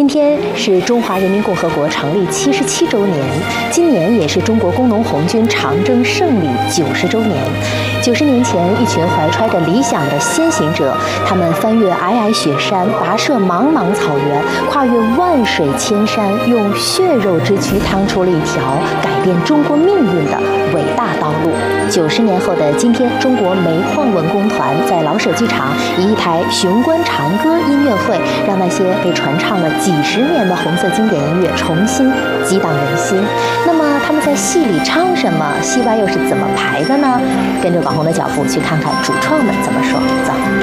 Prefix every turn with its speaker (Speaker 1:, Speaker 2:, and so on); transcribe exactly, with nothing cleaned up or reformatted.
Speaker 1: 今天是中华人民共和国成立七十七周年，今年也是中国工农红军长征胜利九十周年。九十年前，一群怀揣着理想的先行者，他们翻越皑皑雪山，跋涉茫茫草原，跨越万水千山，用血肉之躯趟出了一条改变中国命运的伟大道路。九十年后的今天，中国煤矿文工团在老舍剧场以一台雄关长歌音乐会，让那些被传唱了几十年的红色经典音乐重新激荡人心。那么他们在戏里唱什么？戏外又是怎么排的呢？跟着网红的脚步去看看主创们怎么说。走。